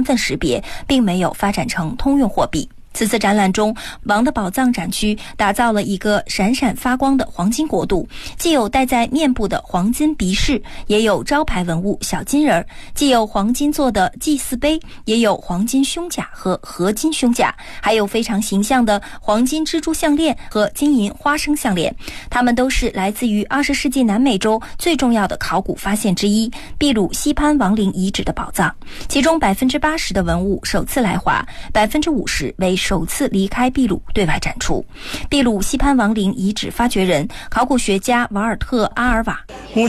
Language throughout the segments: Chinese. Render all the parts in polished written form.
份识别，并没有发展成通用货币。此次展览中，王的宝藏展区打造了一个闪闪发光的黄金国度，既有戴在面部的黄金鼻饰，也有招牌文物小金人，既有黄金做的祭祀杯，也有黄金胸甲和合金胸甲，还有非常形象的黄金蜘蛛项链和金银花生项链。它们都是来自于20世纪南美洲最重要的考古发现之一——秘鲁西潘王陵遗址的宝藏。其中80%的文物首次来华，50%为首次离开秘鲁对外展出。秘鲁西潘王陵遗址发掘人、考古学家瓦尔特·阿尔瓦。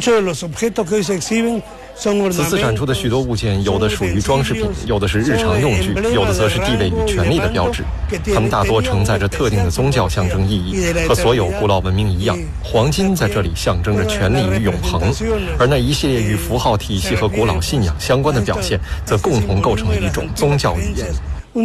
此次展出的许多物件，有的属于装饰品，有的是日常用具，有的则是地位与权力的标志。它们大多承载着特定的宗教象征意义。和所有古老文明一样，黄金在这里象征着权力与永恒，而那一系列与符号体系和古老信仰相关的表现，则共同构成了一种宗教语言。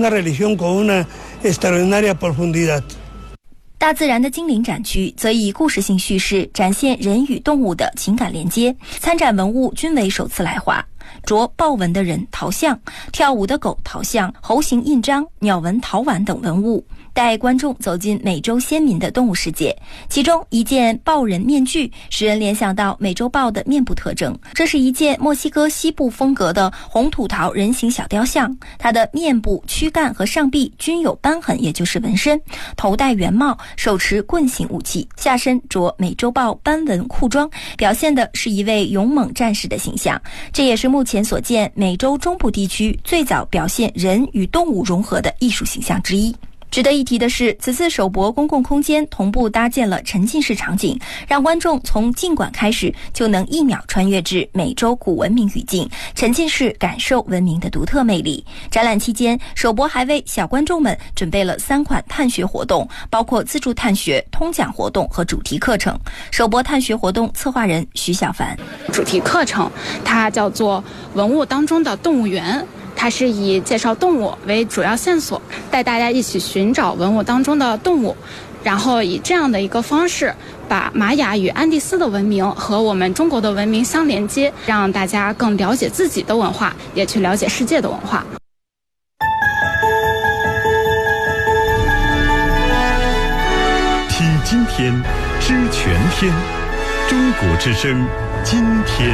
大自然的精灵展区则以故事性叙事展现人与动物的情感连接，参展文物均为首次来华。着豹纹的人陶像、跳舞的狗陶像、猴形印章、鸟纹陶碗等文物，带观众走进美洲先民的动物世界。其中一件豹人面具使人联想到美洲豹的面部特征，这是一件墨西哥西部风格的红土陶人形小雕像，它的面部、躯干和上臂均有斑痕，也就是纹身，头戴圆帽，手持棍形武器，下身着美洲豹斑纹裤装，表现的是一位勇猛战士的形象。这也是目前所见美洲中部地区最早表现人与动物融合的艺术形象之一。值得一提的是，此次首博公共空间同步搭建了沉浸式场景，让观众从进馆开始就能1秒穿越至美洲古文明语境，沉浸式感受文明的独特魅力。展览期间，首博还为小观众们准备了3款探学活动，包括自助探学、通讲活动和主题课程。首博探学活动策划人徐小凡： 主题课程它叫做文物当中的动物园，它是以介绍动物为主要线索，带大家一起寻找文物当中的动物，然后以这样的一个方式把玛雅与安第斯的文明和我们中国的文明相连接，让大家更了解自己的文化，也去了解世界的文化。 听今天，知全天，中国之声，今天。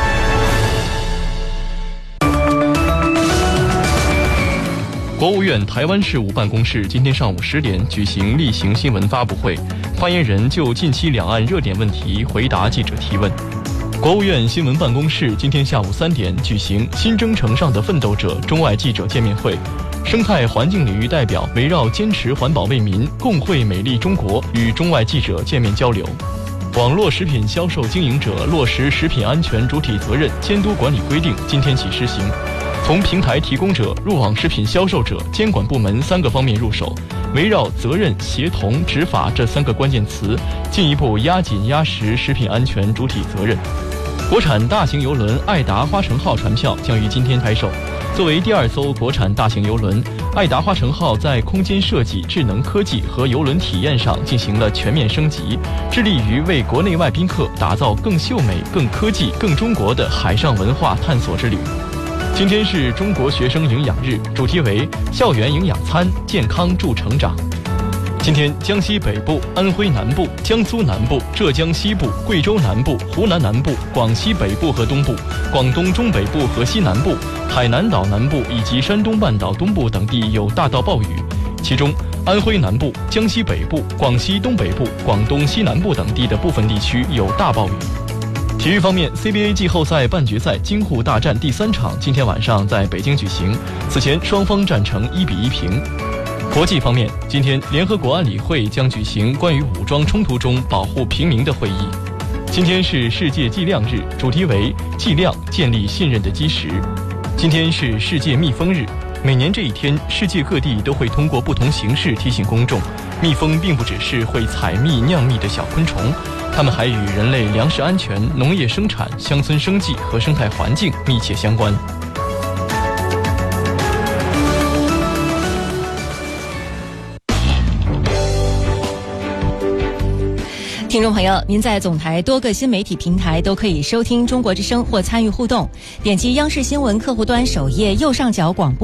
国务院台湾事务办公室今天上午10点举行例行新闻发布会，发言人就近期两岸热点问题回答记者提问。国务院新闻办公室今天下午3点举行新征程上的奋斗者中外记者见面会，生态环境领域代表围绕坚持环保为民，共绘美丽中国与中外记者见面交流。网络食品销售经营者落实食品安全主体责任监督管理规定今天起施行，从平台提供者、入网食品销售者、监管部门3个方面入手，围绕责任、协同、执法这3个关键词，进一步压紧压实食品安全主体责任。国产大型邮轮爱达花城号船票将于今天开售。作为第2艘国产大型邮轮，爱达花城号在空间设计、智能科技和邮轮体验上进行了全面升级，致力于为国内外宾客打造更秀美、更科技、更中国的海上文化探索之旅。今天是中国学生营养日，主题为校园营养餐，健康助成长。今天，江西北部、安徽南部、江苏南部、浙江西部、贵州南部、湖南南部、广西北部和东部、广东中北部和西南部、海南岛南部以及山东半岛东部等地有大到暴雨，其中安徽南部、江西北部、广西东北部、广东西南部等地的部分地区有大暴雨。体育方面 ，CBA 季后赛半决赛京沪大战第3场今天晚上在北京举行，此前双方战成1-1平。国际方面，今天联合国安理会将举行关于武装冲突中保护平民的会议。今天是世界计量日，主题为计量建立信任的基石。今天是世界蜜蜂日，每年这一天，世界各地都会通过不同形式提醒公众，蜜蜂并不只是会采蜜酿蜜的小昆虫，它们还与人类粮食安全、农业生产、乡村生计和生态环境密切相关。 听众朋友，您在总台多个新媒体平台都可以收听中国之声或参与互动，点击央视新闻客户端首页右上角广播